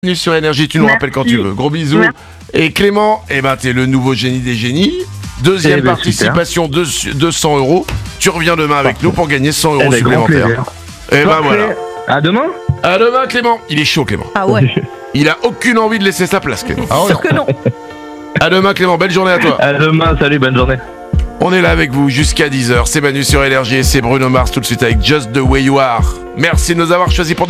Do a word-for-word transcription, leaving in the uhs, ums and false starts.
Bienvenue sur Énergie, tu nous Merci. rappelles quand tu veux. Gros bisous. Merci. Et Clément, eh ben, t'es le nouveau génie des génies. Deuxième Eh ben, participation, deux- deux cents euros. Tu reviens demain avec Parfait. nous pour gagner cent euros Eh ben, grand supplémentaires. plaisir. Et ben Parfait. voilà. À demain. À demain, Clément. Il est chaud, Clément. Ah ouais, Il a aucune envie de laisser sa place, Clément. sûr que non. À demain, Clément. Belle journée à toi. À demain. Salut, bonne journée. On est là avec vous jusqu'à dix heures. C'est Manu sur Énergie et c'est Bruno Mars tout de suite avec Just the Way You Are. Merci de nous avoir choisis pour